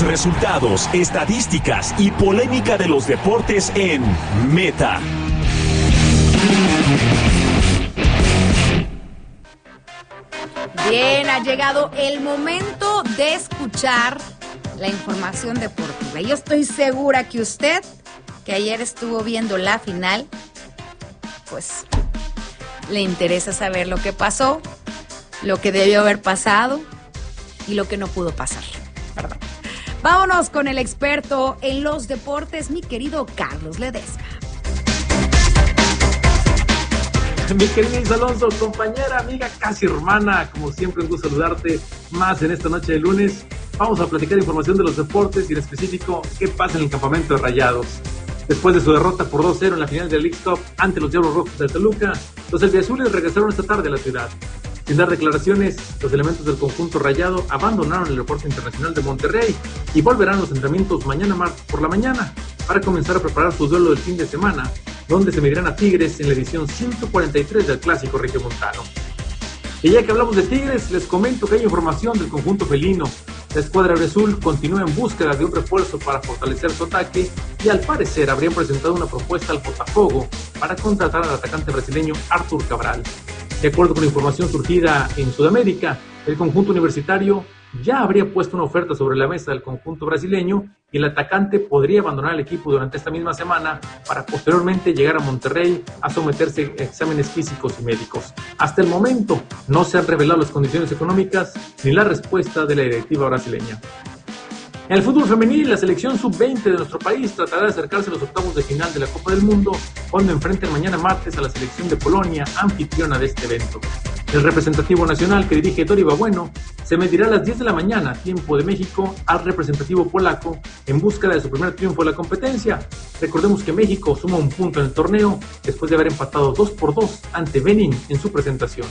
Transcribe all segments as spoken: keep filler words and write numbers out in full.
resultados, estadísticas y polémica de los deportes en Meta. Bien, ha llegado el momento de escuchar la información deportiva. Yo estoy segura que usted, que ayer estuvo viendo la final, pues le interesa saber lo que pasó, lo que debió haber pasado y lo que no pudo pasar. Perdón. Vámonos con el experto en los deportes, mi querido Carlos Ledesma. Mi querido Luis Alonso, compañera, amiga, casi hermana, como siempre un gusto saludarte más en esta noche de lunes. Vamos a platicar información de los deportes y en específico qué pasa en el campamento de Rayados. Después de su derrota por dos cero en la final del Leagues Cup ante los Diablos Rojos de Toluca, los albiazules regresaron esta tarde a la ciudad. Sin dar declaraciones, los elementos del conjunto rayado abandonaron el aeropuerto internacional de Monterrey y volverán a los entrenamientos mañana martes por la mañana para comenzar a preparar su duelo del fin de semana, donde se medirán a Tigres en la edición ciento cuarenta y tres del Clásico Regiomontano. Y ya que hablamos de Tigres, les comento que hay información del conjunto felino. La escuadra azul continúa en búsqueda de un refuerzo para fortalecer su ataque y al parecer habrían presentado una propuesta al Botafogo para contratar al atacante brasileño Arthur Cabral. De acuerdo con la información surgida en Sudamérica, el conjunto universitario ya habría puesto una oferta sobre la mesa del conjunto brasileño y el atacante podría abandonar el equipo durante esta misma semana para posteriormente llegar a Monterrey a someterse a exámenes físicos y médicos. Hasta el momento no se han revelado las condiciones económicas ni la respuesta de la directiva brasileña. En el fútbol femenil, la selección sub veinte de nuestro país tratará de acercarse a los octavos de final de la Copa del Mundo cuando enfrenten mañana martes a la selección de Polonia, anfitriona de este evento. El representativo nacional que dirige Tori Babueno se medirá a las diez de la mañana, tiempo de México, al representativo polaco en búsqueda de su primer triunfo en la competencia. Recordemos que México suma un punto en el torneo después de haber empatado dos por dos ante Benín en su presentación.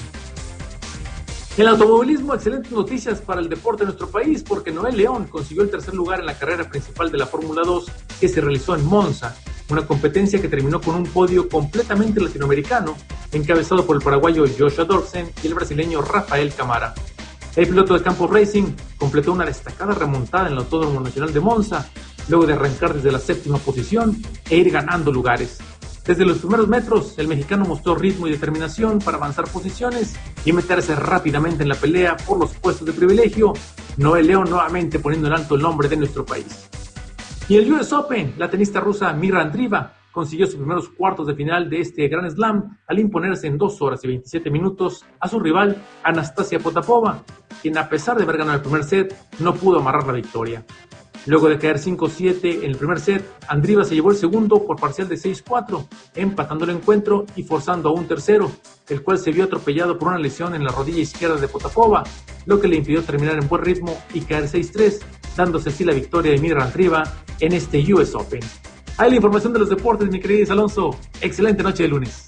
En el automovilismo, excelentes noticias para el deporte de nuestro país porque Noel León consiguió el tercer lugar en la carrera principal de la Fórmula dos que se realizó en Monza, una competencia que terminó con un podio completamente latinoamericano, encabezado por el paraguayo Joshua Dorsen y el brasileño Rafael Camara. El piloto de Campos Racing completó una destacada remontada en el Autódromo Nacional de Monza, luego de arrancar desde la séptima posición e ir ganando lugares. Desde los primeros metros, el mexicano mostró ritmo y determinación para avanzar posiciones y meterse rápidamente en la pelea por los puestos de privilegio. Noel León nuevamente poniendo en alto el nombre de nuestro país. Y el U S Open, la tenista rusa Mira Andreeva consiguió sus primeros cuartos de final de este Grand Slam al imponerse en dos horas y veintisiete minutos a su rival Anastasia Potapova, quien a pesar de haber ganado el primer set, no pudo amarrar la victoria. Luego de caer cinco siete en el primer set, Andreeva se llevó el segundo por parcial de seis cuatro, empatando el encuentro y forzando a un tercero, el cual se vio atropellado por una lesión en la rodilla izquierda de Potapova, lo que le impidió terminar en buen ritmo y caer seis tres, dándose así la victoria de Mira Andreeva en este U S Open. Ahí la información de los deportes, mi querido Alonso. Excelente noche de lunes.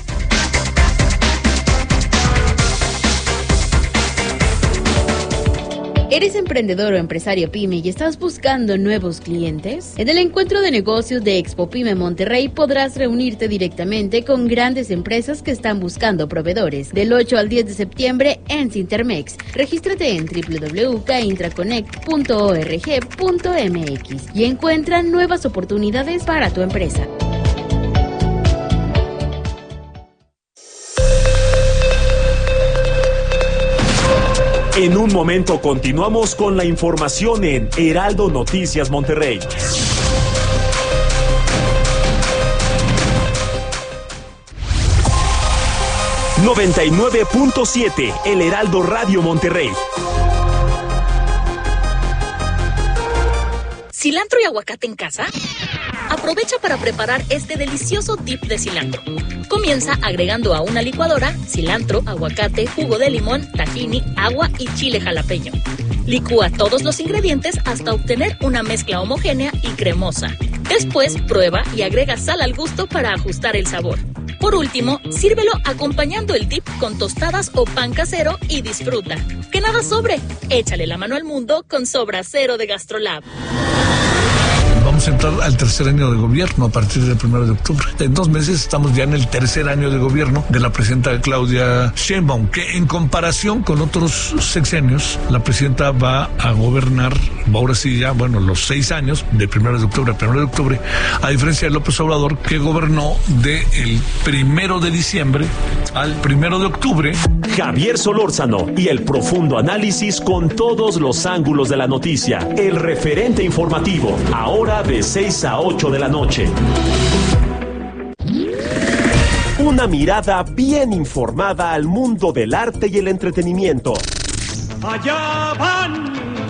¿Eres emprendedor o empresario pyme y estás buscando nuevos clientes? En el encuentro de negocios de Expo Pyme Monterrey podrás reunirte directamente con grandes empresas que están buscando proveedores. Del ocho al diez de septiembre en Cintermex. Regístrate en doble u doble u doble u punto intraconnect punto org punto m x y encuentra nuevas oportunidades para tu empresa. En un momento continuamos con la información en Heraldo Noticias Monterrey. noventa y nueve punto siete, El Heraldo Radio Monterrey. ¿Cilantro y aguacate en casa? Aprovecha para preparar este delicioso dip de cilantro. Comienza agregando a una licuadora cilantro, aguacate, jugo de limón, tahini, agua y chile jalapeño. Licúa todos los ingredientes hasta obtener una mezcla homogénea y cremosa. Después prueba y agrega sal al gusto para ajustar el sabor. Por último, sírvelo acompañando el dip con tostadas o pan casero y disfruta. ¡Que nada sobre! Échale la mano al mundo con Sobra Cero de GastroLab. vamos a entrar al tercer año de gobierno a partir del primero de octubre. En dos meses estamos ya en el tercer año de gobierno de la presidenta Claudia Sheinbaum, que en comparación con otros sexenios, la presidenta va a gobernar, ahora sí ya, bueno, los seis años, de primero de octubre a primero de octubre, a diferencia de López Obrador, que gobernó de el primero de diciembre al primero de octubre. Javier Solórzano y el profundo análisis con todos los ángulos de la noticia. El referente informativo, ahora de seis a ocho de la noche. Una mirada bien informada al mundo del arte y el entretenimiento. ¡Allá van!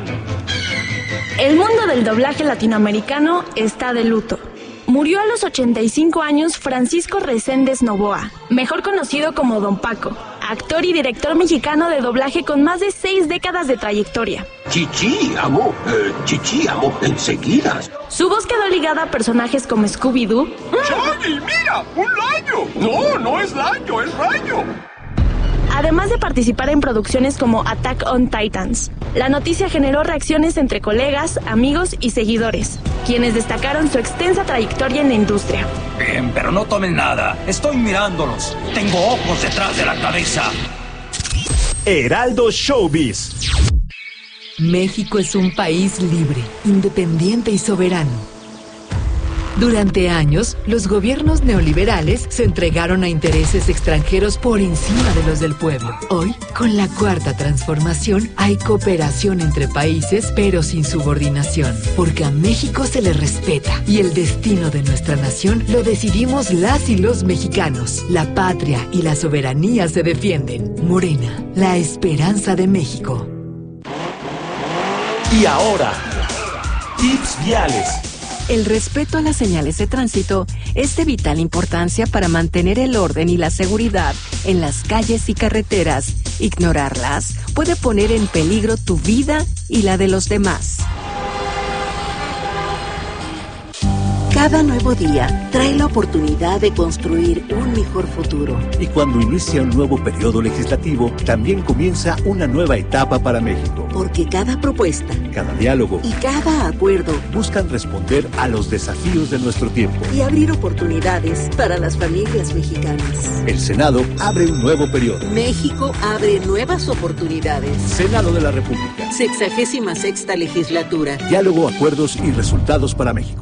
El mundo del doblaje latinoamericano está de luto. Murió a los ochenta y cinco años Francisco Reséndez Novoa, mejor conocido como Don Paco, actor y director mexicano de doblaje con más de seis décadas de trayectoria. Chichi, amo, eh, Chichi, amo, enseguida. Su voz quedó ligada a personajes como Scooby-Doo. ¡Johnny, mira! ¡Un rayo! No, no es rayo, es rayo. Además de participar en producciones como Attack on Titans. La noticia generó reacciones entre colegas, amigos y seguidores, quienes destacaron su extensa trayectoria en la industria. Bien, pero no tomen nada. Estoy mirándolos. Tengo ojos detrás de la cabeza. Heraldo Showbiz. México es un país libre, independiente y soberano. Durante años, los gobiernos neoliberales se entregaron a intereses extranjeros por encima de los del pueblo. Hoy, con la cuarta transformación, hay cooperación entre países, pero sin subordinación, porque a México se le respeta y el destino de nuestra nación lo decidimos las y los mexicanos. La patria y la soberanía se defienden. Morena, la esperanza de México. Y ahora, tips viales. El respeto a las señales de tránsito es de vital importancia para mantener el orden y la seguridad en las calles y carreteras. Ignorarlas puede poner en peligro tu vida y la de los demás. Cada nuevo día trae la oportunidad de construir un mejor futuro. Y cuando inicia un nuevo periodo legislativo, también comienza una nueva etapa para México. Porque cada propuesta, cada diálogo y cada acuerdo buscan responder a los desafíos de nuestro tiempo y abrir oportunidades para las familias mexicanas. El Senado abre un nuevo periodo. México abre nuevas oportunidades. Senado de la República. Sexagésima sexta legislatura. Diálogo, acuerdos y resultados para México.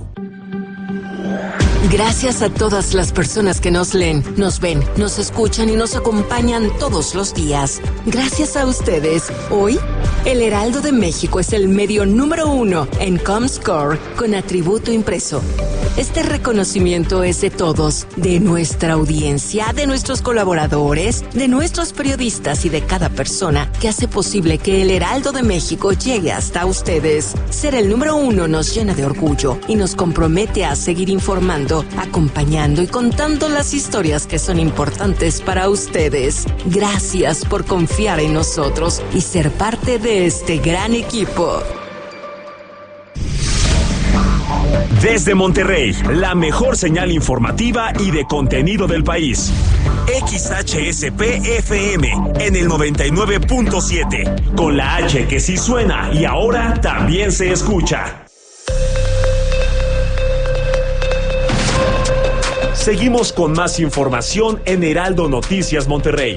Gracias a todas las personas que nos leen, nos ven, nos escuchan y nos acompañan todos los días. Gracias a ustedes, hoy, el Heraldo de México es el medio número uno en Comscore con atributo impreso. Este reconocimiento es de todos, de nuestra audiencia, de nuestros colaboradores, de nuestros periodistas y de cada persona que hace posible que el Heraldo de México llegue hasta ustedes. Ser el número uno nos llena de orgullo y nos compromete a seguir informando, acompañando y contando las historias que son importantes para ustedes. Gracias por confiar en nosotros y ser parte de este gran equipo. Desde Monterrey, la mejor señal informativa y de contenido del país. X H S P F M en el noventa y nueve punto siete, con la H que sí suena y ahora también se escucha. Seguimos con más información en Heraldo Noticias Monterrey.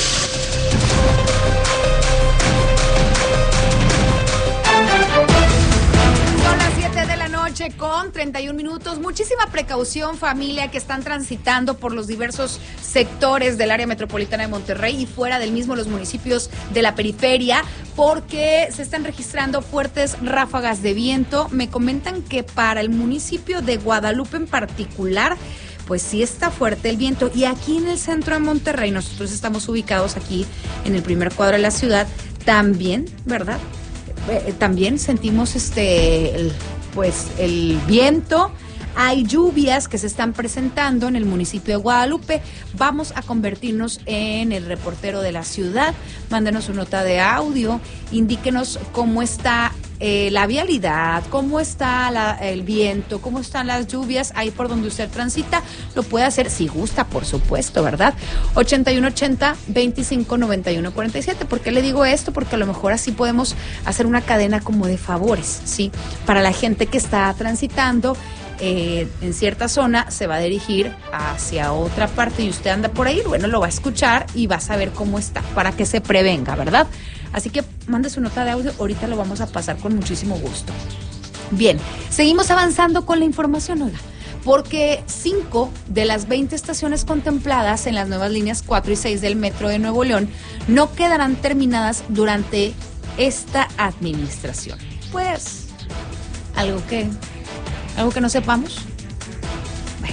Con treinta y un minutos. Muchísima precaución, familia, que están transitando por los diversos sectores del área metropolitana de Monterrey y fuera del mismo, los municipios de la periferia, porque se están registrando fuertes ráfagas de viento. Me comentan que para el municipio de Guadalupe en particular, pues sí está fuerte el viento. Y aquí en el centro de Monterrey, nosotros estamos ubicados aquí en el primer cuadro de la ciudad, también, ¿verdad? Eh, también sentimos este... El, pues el viento. Hay lluvias que se están presentando en el municipio de Guadalupe. Vamos a convertirnos en el reportero de la ciudad. Mándenos su nota de audio, indíquenos cómo está eh, la vialidad, cómo está la, el viento, cómo están las lluvias, ahí por donde usted transita, lo puede hacer si gusta, por supuesto, ¿verdad? ochenta y uno ochenta, veinticinco noventa y uno cuarenta y siete. ¿Por qué le digo esto? Porque a lo mejor así podemos hacer una cadena como de favores, ¿sí? Para la gente que está transitando eh, en cierta zona, se va a dirigir hacia otra parte y usted anda por ahí, bueno, lo va a escuchar y va a saber cómo está, para que se prevenga, ¿verdad? Así que mande su nota de audio, ahorita lo vamos a pasar con muchísimo gusto. Bien, seguimos avanzando con la información, oiga, porque cinco de las veinte estaciones contempladas en las nuevas líneas cuatro y seis del Metro de Nuevo León no quedarán terminadas durante esta administración. Pues, algo que, algo que no sepamos. Bueno,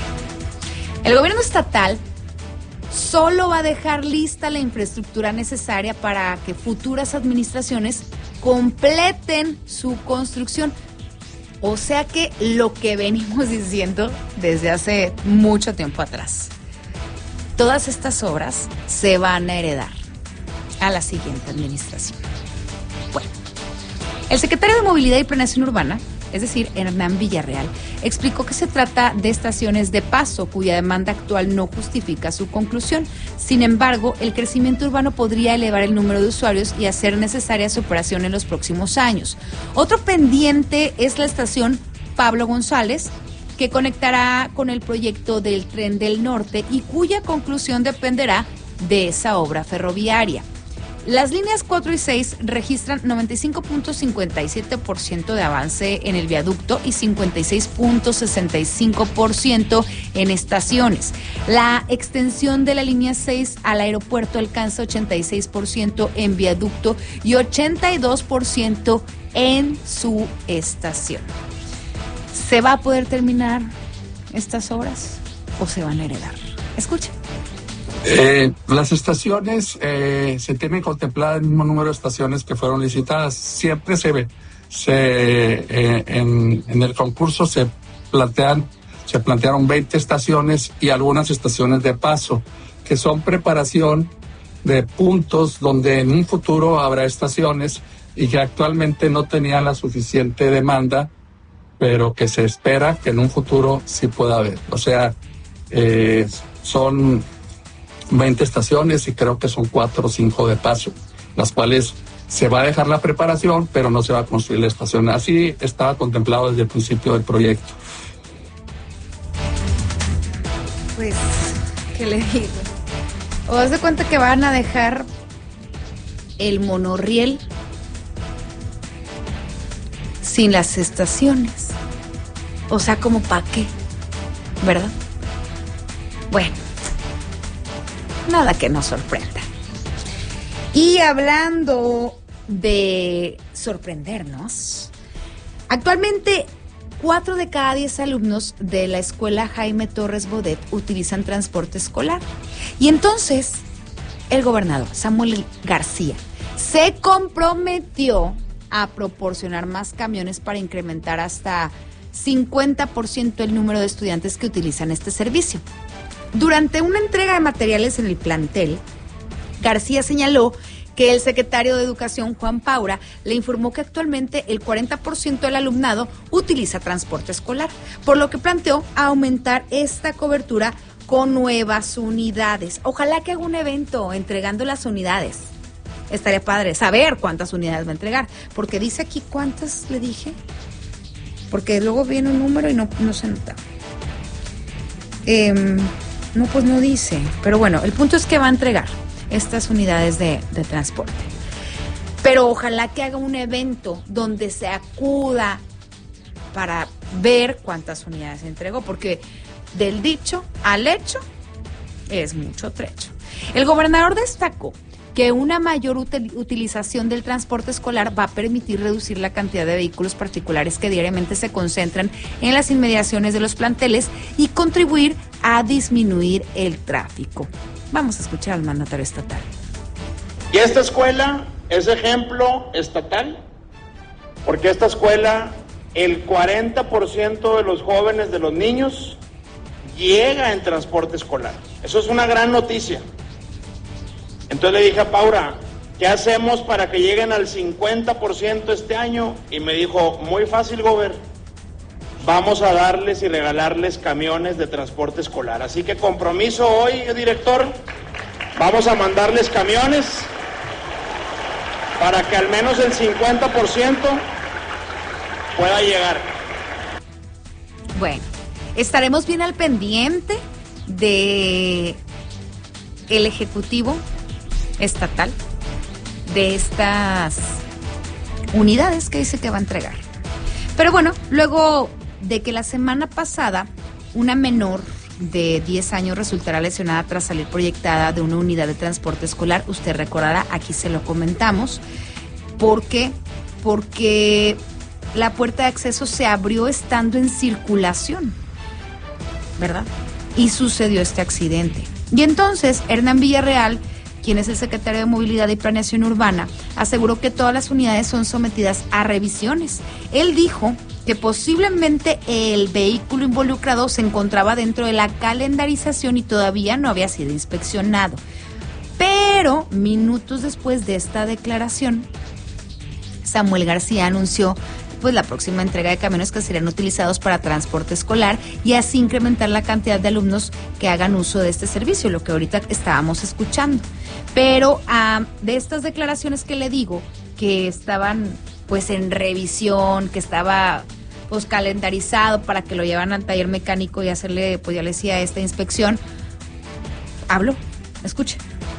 el gobierno estatal solo va a dejar lista la infraestructura necesaria para que futuras administraciones completen su construcción. O sea que lo que venimos diciendo desde hace mucho tiempo atrás. Todas estas obras se van a heredar a la siguiente administración. Bueno, el secretario de Movilidad y Planeación Urbana, es decir, Hernán Villarreal, explicó que se trata de estaciones de paso cuya demanda actual no justifica su conclusión. Sin embargo, el crecimiento urbano podría elevar el número de usuarios y hacer necesaria su operación en los próximos años. Otro pendiente es la estación Pablo González, que conectará con el proyecto del Tren del Norte y cuya conclusión dependerá de esa obra ferroviaria. Las líneas cuatro y seis registran noventa y cinco punto cincuenta y siete por ciento de avance en el viaducto y cincuenta y seis punto sesenta y cinco por ciento en estaciones. La extensión de la línea seis al aeropuerto alcanza ochenta y seis por ciento en viaducto y ochenta y dos por ciento en su estación. ¿Se va a poder terminar estas obras o se van a heredar? Escuchen. Eh, las estaciones, eh, se tienen contemplado el mismo número de estaciones que fueron licitadas. Siempre se ve, se, eh, en, en el concurso se plantean, se plantearon veinte estaciones y algunas estaciones de paso, que son preparación de puntos donde en un futuro habrá estaciones y que actualmente no tenían la suficiente demanda, pero que se espera que en un futuro sí pueda haber. O sea, eh, son veinte estaciones y creo que son cuatro o cinco de paso, las cuales se va a dejar la preparación, pero no se va a construir la estación. Así estaba contemplado desde el principio del proyecto. Pues, ¿qué le digo? O haz de cuenta que van a dejar el monorriel sin las estaciones. O sea, ¿como para qué? ¿Verdad? Bueno, nada que nos sorprenda. Y hablando de sorprendernos, actualmente cuatro de cada diez alumnos de la escuela Jaime Torres Bodet utilizan transporte escolar. Y entonces, el gobernador Samuel García se comprometió a proporcionar más camiones para incrementar hasta cincuenta por ciento el número de estudiantes que utilizan este servicio. Durante una entrega de materiales en el plantel, García señaló que el secretario de Educación, Juan Paura, le informó que actualmente el cuarenta por ciento del alumnado utiliza transporte escolar, por lo que planteó aumentar esta cobertura con nuevas unidades. Ojalá que haga un evento entregando las unidades. Estaría padre saber cuántas unidades va a entregar, porque dice aquí cuántas le dije, porque luego viene un número y no, no se nota. Eh, no, pues no dice, pero bueno, el punto es que va a entregar estas unidades de, de transporte. Pero ojalá que haga un evento donde se acuda para ver cuántas unidades se entregó, porque del dicho al hecho es mucho trecho. El gobernador destacó que una mayor util- utilización del transporte escolar va a permitir reducir la cantidad de vehículos particulares que diariamente se concentran en las inmediaciones de los planteles y contribuir a disminuir el tráfico. Vamos a escuchar al mandatario estatal. Y esta escuela es ejemplo estatal, porque esta escuela, el cuarenta por ciento de los jóvenes, de los niños, llega en transporte escolar. Eso es una gran noticia. Entonces le dije a Paura, ¿qué hacemos para que lleguen al cincuenta por ciento este año? Y me dijo, muy fácil, gober, vamos a darles y regalarles camiones de transporte escolar. Así que compromiso hoy, director, vamos a mandarles camiones para que al menos el cincuenta por ciento pueda llegar. Bueno, estaremos bien al pendiente de el Ejecutivo Estatal de estas unidades que dice que va a entregar. Pero bueno, luego de que la semana pasada una menor de diez años resultará lesionada tras salir proyectada de una unidad de transporte escolar, usted recordará, aquí se lo comentamos. ¿Por qué? Porque la puerta de acceso se abrió estando en circulación, ¿verdad? Y sucedió este accidente. Y entonces Hernán Villarreal, quien es el secretario de Movilidad y Planeación Urbana, aseguró que todas las unidades son sometidas a revisiones. Él dijo que posiblemente el vehículo involucrado se encontraba dentro de la calendarización y todavía no había sido inspeccionado. Pero minutos después de esta declaración, Samuel García anunció pues la próxima entrega de camiones que serían utilizados para transporte escolar y así incrementar la cantidad de alumnos que hagan uso de este servicio, lo que ahorita estábamos escuchando. Pero uh, de estas declaraciones que le digo, que estaban pues en revisión, que estaba pues calendarizado para que lo llevan al taller mecánico y hacerle, pues ya le decía, esta inspección, hablo, escuche.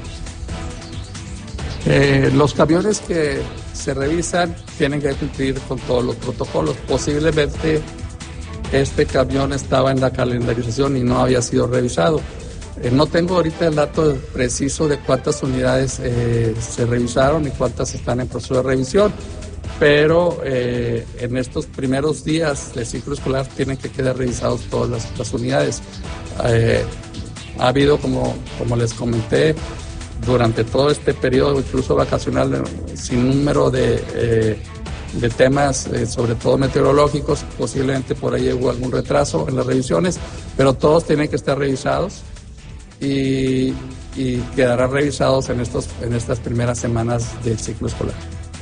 Eh, los camiones que se revisan tienen que cumplir con todos los protocolos. Posiblemente este camión estaba en la calendarización y no había sido revisado. Eh, no tengo ahorita el dato preciso de cuántas unidades eh, se revisaron y cuántas están en proceso de revisión, pero eh, en estos primeros días del ciclo escolar tienen que quedar revisados todas las, las unidades. Eh, ha habido, como, como les comenté, durante todo este periodo, incluso vacacional, sin número de, eh, de temas, eh, sobre todo meteorológicos. Posiblemente por ahí hubo algún retraso en las revisiones, pero todos tienen que estar revisados y, y quedarán revisados en, estos, en estas primeras semanas del ciclo escolar.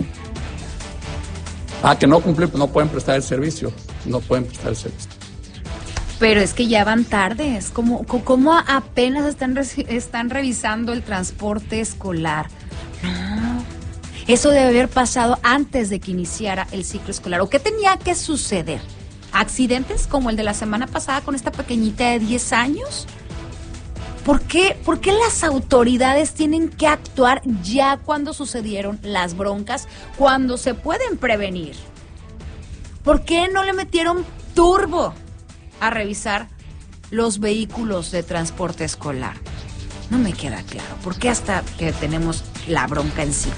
Ah, que no cumplen, no pueden prestar el servicio, no pueden prestar el servicio. Pero es que ya van tarde, es como, como apenas están, están revisando el transporte escolar. No, eso debe haber pasado antes de que iniciara el ciclo escolar. ¿O qué tenía que suceder? ¿Accidentes como el de la semana pasada con esta pequeñita de diez años? ¿Por qué, ¿Por qué las autoridades tienen que actuar ya cuando sucedieron las broncas, cuando se pueden prevenir? ¿Por qué no le metieron turbo a revisar los vehículos de transporte escolar? No me queda claro, porque hasta que tenemos la bronca encima.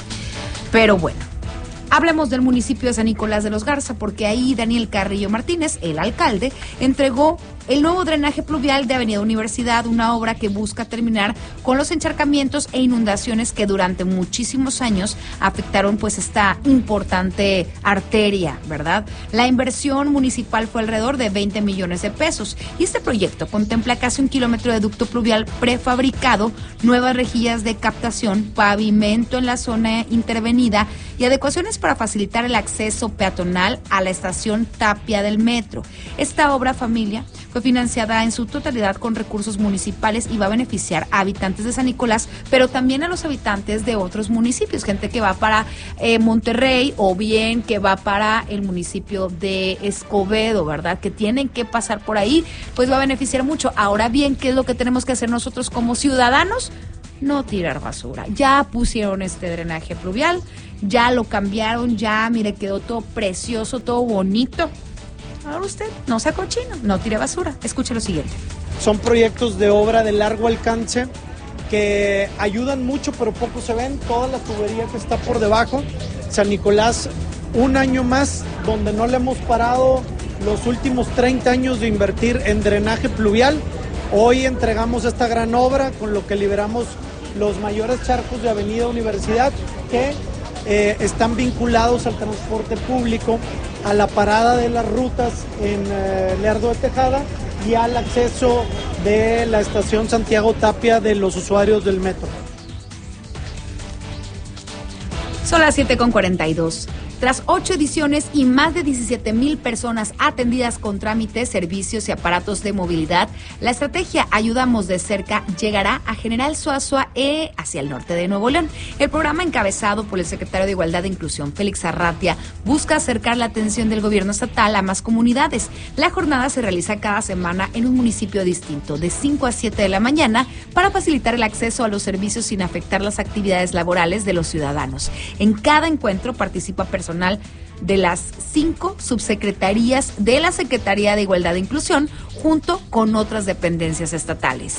Pero bueno, hablemos del municipio de San Nicolás de los Garza, porque ahí Daniel Carrillo Martínez, el alcalde, entregó el nuevo drenaje pluvial de Avenida Universidad, una obra que busca terminar con los encharcamientos e inundaciones que durante muchísimos años afectaron pues esta importante arteria, ¿verdad? La inversión municipal fue alrededor de veinte millones de pesos y este proyecto contempla casi un kilómetro de ducto pluvial prefabricado, nuevas rejillas de captación, pavimento en la zona intervenida y adecuaciones para facilitar el acceso peatonal a la estación Tapia del metro. Esta obra, familia, fue financiada en su totalidad con recursos municipales y va a beneficiar a habitantes de San Nicolás, pero también a los habitantes de otros municipios, gente que va para eh, Monterrey o bien que va para el municipio de Escobedo, ¿verdad? Que tienen que pasar por ahí, pues va a beneficiar mucho. Ahora bien, ¿qué es lo que tenemos que hacer nosotros como ciudadanos? No tirar basura. Ya pusieron este drenaje pluvial, ya lo cambiaron, ya, mire, quedó todo precioso, todo bonito. Ahora usted no sea cochino, no tire basura. Escuche lo siguiente. Son proyectos de obra de largo alcance que ayudan mucho, pero poco se ven. Toda la tubería que está por debajo. San Nicolás, un año más donde no le hemos parado los últimos treinta años de invertir en drenaje pluvial. Hoy entregamos esta gran obra con lo que liberamos los mayores charcos de Avenida Universidad que eh, están vinculados al transporte público, a la parada de las rutas en eh, Lerdo de Tejada y al acceso de la estación Santiago Tapia de los usuarios del metro. Son las siete con cuarenta y dos. Tras ocho ediciones y más de diecisiete mil personas atendidas con trámites, servicios y aparatos de movilidad, la estrategia Ayudamos de Cerca llegará a General Suazua e hacia el norte de Nuevo León. El programa, encabezado por el secretario de Igualdad e Inclusión, Félix Arratia, busca acercar la atención del gobierno estatal a más comunidades. La jornada se realiza cada semana en un municipio distinto, de cinco a siete de la mañana, para facilitar el acceso a los servicios sin afectar las actividades laborales de los ciudadanos. En cada encuentro participa personal de las cinco subsecretarías de la Secretaría de Igualdad e Inclusión, junto con otras dependencias estatales.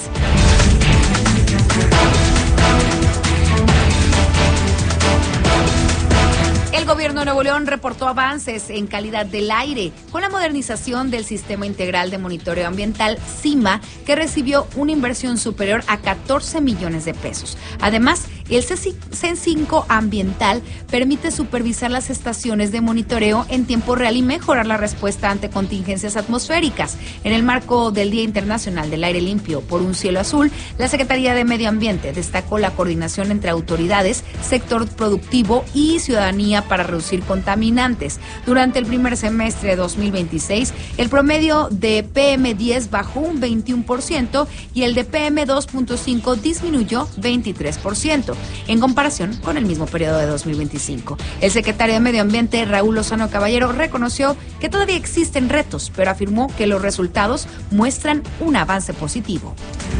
El gobierno de Nuevo León reportó avances en calidad del aire con la modernización del Sistema Integral de Monitoreo Ambiental, SIMA, que recibió una inversión superior a catorce millones de pesos. Además, el C E N cinco Ambiental permite supervisar las estaciones de monitoreo en tiempo real y mejorar la respuesta ante contingencias atmosféricas. En el marco del Día Internacional del Aire Limpio por un Cielo Azul, la Secretaría de Medio Ambiente destacó la coordinación entre autoridades, sector productivo y ciudadanía para reducir contaminantes. Durante el primer semestre de dos mil veintiséis, el promedio de P M diez bajó un veintiuno por ciento y el de P M dos punto cinco disminuyó veintitrés por ciento en comparación con el mismo periodo de dos mil veinticinco. El secretario de Medio Ambiente, Raúl Lozano Caballero, reconoció que todavía existen retos, pero afirmó que los resultados muestran un avance positivo.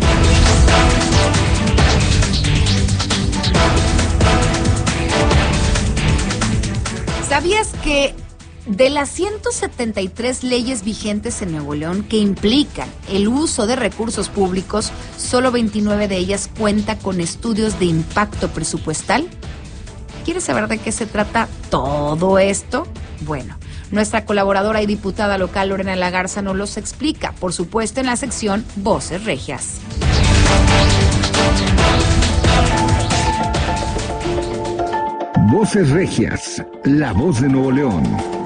¿Sabías que de las ciento setenta y tres leyes vigentes en Nuevo León que implican el uso de recursos públicos, solo veintinueve de ellas cuenta con estudios de impacto presupuestal? ¿Quieres saber de qué se trata todo esto? Bueno, nuestra colaboradora y diputada local Lorena de la Garza nos los explica, por supuesto, en la sección Voces Regias. Voces Regias, la voz de Nuevo León.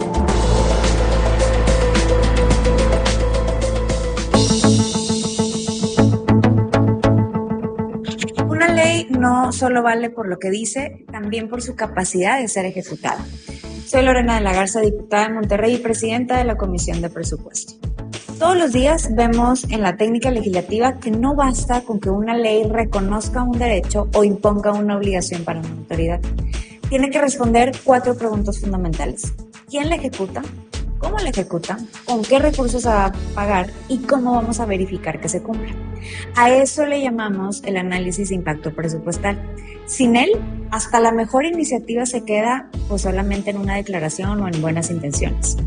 Una ley no solo vale por lo que dice, también por su capacidad de ser ejecutada. Soy Lorena de la Garza, diputada de Monterrey y presidenta de la Comisión de Presupuesto. Todos los días vemos en la técnica legislativa que no basta con que una ley reconozca un derecho o imponga una obligación para una autoridad. Tiene que responder cuatro preguntas fundamentales. ¿Quién la ejecuta? ¿Cómo la ejecuta? ¿Con qué recursos se va a pagar? ¿Y cómo vamos a verificar que se cumpla? A eso le llamamos el análisis de impacto presupuestal. Sin él, hasta la mejor iniciativa se queda pues solamente en una declaración o en buenas intenciones.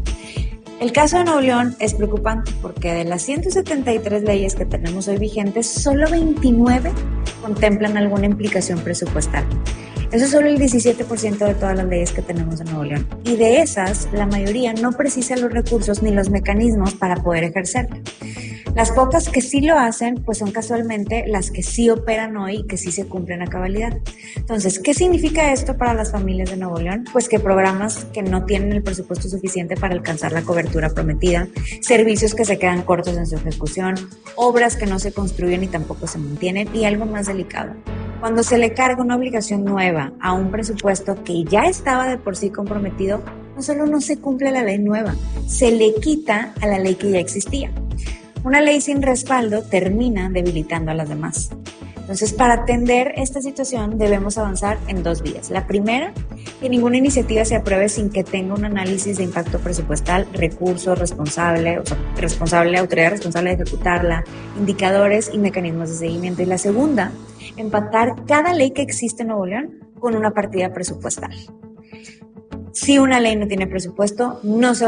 El caso de Nuevo León es preocupante porque de las ciento setenta y tres leyes que tenemos hoy vigentes, solo veintinueve contemplan alguna implicación presupuestal. Eso es solo el diecisiete por ciento de todas las leyes que tenemos en Nuevo León. Y de esas, la mayoría no precisa los recursos ni los mecanismos para poder ejercerla. Las pocas que sí lo hacen, pues son casualmente las que sí operan hoy y que sí se cumplen a cabalidad. Entonces, ¿qué significa esto para las familias de Nuevo León? Pues que programas que no tienen el presupuesto suficiente para alcanzar la cobertura prometida, servicios que se quedan cortos en su ejecución, obras que no se construyen y tampoco se mantienen, y algo más delicado. Cuando se le carga una obligación nueva a un presupuesto que ya estaba de por sí comprometido, no solo no se cumple la ley nueva, se le quita a la ley que ya existía. Una ley sin respaldo termina debilitando a las demás. Entonces, para atender esta situación debemos avanzar en dos vías. La primera, que ninguna iniciativa se apruebe sin que tenga un análisis de impacto presupuestal, recursos, responsable, o sea, responsable, autoridad responsable de ejecutarla, indicadores y mecanismos de seguimiento. Y la segunda, empatar cada ley que existe en Nuevo León con una partida presupuestal. Si una ley no tiene presupuesto, no se